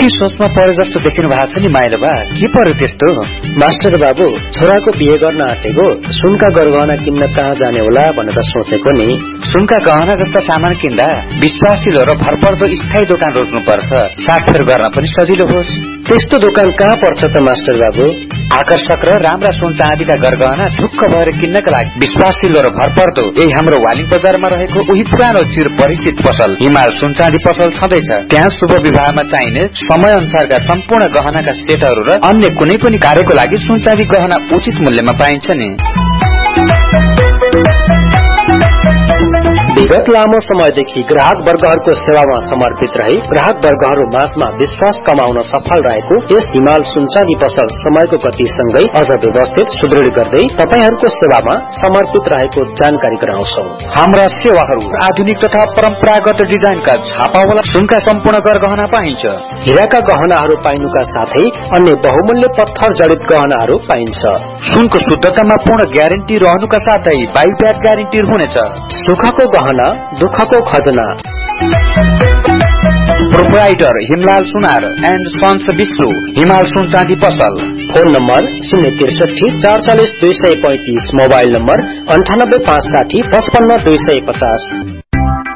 के सोचमा परे जस्तो देखिनु भएको छ नि माइला बा, के पर्यो त्यस्तो? मास्टर बाबु, छोराको बिहे गर्न आँटेको, सुनका गरगहना किन्न कहाँ जाने होला भनेर सोचेको नि। सुनका गहना जस्ता सामान किन्दा विश्वासिलो र भरपर्दो स्थायी दोकान रोज्नु पर्छ, साटफेर गर्न पनि सजिलो होस्। त्यस्तो दोकान कहाँ पर्छ त मास्टर बाबु? आकर्षक र राम्रा सुन चाँदीका गरगहना ढुक्क भएर किन्नका लागि विश्वासिलो र भरपर्दो यही हाम्रो वालिङ बजारमा रहेको उही पुरानो चिर परिचित पसल हिमाल सुन चाँदी पसल छँदैछ। त्यहाँ शुभ विवाहमा चाहिने समय अनुसारका सम्पूर्ण गहनाका सेटहरू र अन्य कुनै पनि कार्यको लागि सुन चाँदी गहना उचित मूल्यमा पाइन्छ नि। विगत लामो समयदेखि ग्राहक वर्गहरूको सेवामा समर्पित रही ग्राहक वर्गहरू माझमा विश्वास कमाउन सफल रहेको यस हिमाल सुनचाँदी पसल समयको गतिसँगै अझ व्यवस्थित सुदृढ गर्दै तपाईहरूको सेवामा समर्पित रहेको जानकारी गराउँछौ। हाम्रा सेवाहरू आधुनिक तथा परम्परागत डिजाइनका छापावाला सुनका सम्पूर्ण गहना पाइन्छ। हीराका गहनाहरू पाइनुका साथै अन्य बहुमूल्य पत्थर जडित गहनाहरू पाइन्छ। सुनको शुद्धतामा पूर्ण ग्यारेन्टी रहनुका साथै बाइब्याक ग्यारेन्टी हुनेछ। सुखको गहना, दुःखको खजना। Proprietor Himlal Sunar and sons Vishnu, हिमाल सुन चाँदी पसल। Phone number 063 440 235, mobile number 98 560 55 250।